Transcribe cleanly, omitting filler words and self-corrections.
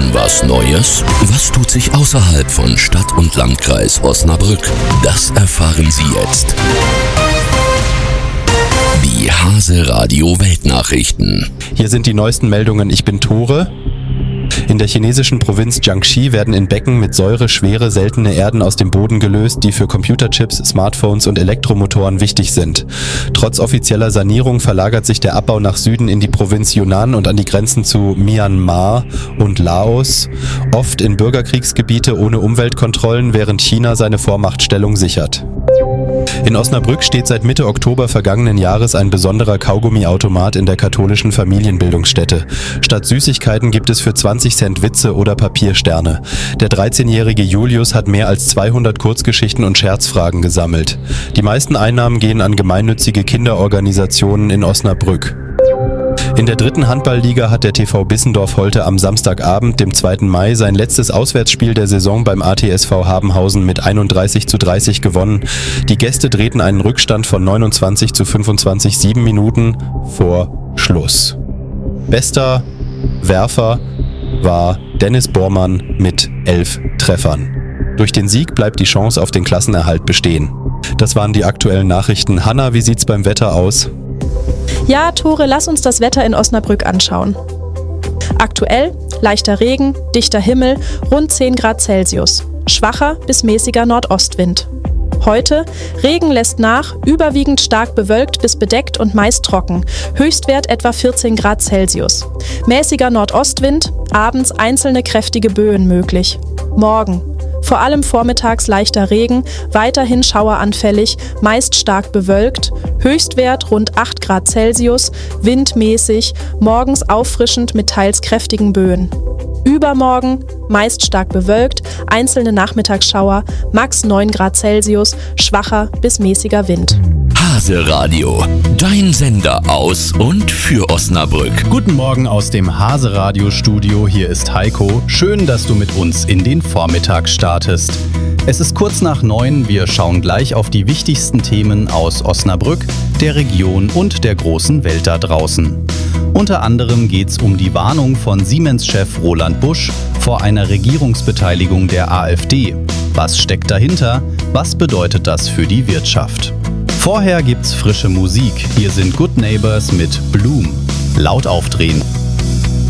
was Neues? Was tut sich außerhalb von Stadt und Landkreis Osnabrück? Das erfahren Sie jetzt. Die Hase Radio Weltnachrichten. Hier sind die neuesten Meldungen. Ich bin Tore. In der chinesischen Provinz Jiangxi werden in Becken mit Säure schwere, seltene Erden aus dem Boden gelöst, die für Computerchips, Smartphones und Elektromotoren wichtig sind. Trotz offizieller Sanierung verlagert sich der Abbau nach Süden in die Provinz Yunnan und an die Grenzen zu Myanmar und Laos, oft in Bürgerkriegsgebiete ohne Umweltkontrollen, während China seine Vormachtstellung sichert. In Osnabrück steht seit Mitte Oktober vergangenen Jahres ein besonderer Kaugummiautomat in der katholischen Familienbildungsstätte. Statt Süßigkeiten gibt es für 20 Cent Witze oder Papiersterne. Der 13-jährige Julius hat mehr als 200 Kurzgeschichten und Scherzfragen gesammelt. Die meisten Einnahmen gehen an gemeinnützige Kinderorganisationen in Osnabrück. In der 3. Handballliga hat der TV Bissendorf-Holte am Samstagabend, dem 2. Mai, sein letztes Auswärtsspiel der Saison beim ATSV Habenhausen mit 31:30 gewonnen. Die Gäste drehten einen Rückstand von 29:25 7 Minuten vor Schluss. Bester Werfer war Dennis Bormann mit 11 Treffern. Durch den Sieg bleibt die Chance auf den Klassenerhalt bestehen. Das waren die aktuellen Nachrichten. Hanna, wie sieht's beim Wetter aus? Ja, Tore, lass uns das Wetter in Osnabrück anschauen. Aktuell leichter Regen, dichter Himmel, rund 10 Grad Celsius. Schwacher bis mäßiger Nordostwind. Heute, Regen lässt nach, überwiegend stark bewölkt bis bedeckt und meist trocken. Höchstwert etwa 14 Grad Celsius. Mäßiger Nordostwind, abends einzelne kräftige Böen möglich. Morgen. Vor allem vormittags leichter Regen, weiterhin schaueranfällig, meist stark bewölkt, Höchstwert rund 8 Grad Celsius, windmäßig, morgens auffrischend mit teils kräftigen Böen. Übermorgen meist stark bewölkt, einzelne Nachmittagsschauer, max 9 Grad Celsius, schwacher bis mäßiger Wind. Hase Radio, dein Sender aus und für Osnabrück. Guten Morgen aus dem Hase Radio Studio, hier ist Heiko. Schön, dass du mit uns in den Vormittag startest. Es ist kurz nach 9, wir schauen gleich auf die wichtigsten Themen aus Osnabrück, der Region und der großen Welt da draußen. Unter anderem geht's um die Warnung von Siemens-Chef Roland Busch vor einer Regierungsbeteiligung der AfD. Was steckt dahinter? Was bedeutet das für die Wirtschaft? Vorher gibt's frische Musik. Hier sind Good Neighbors mit Bloom. Laut aufdrehen.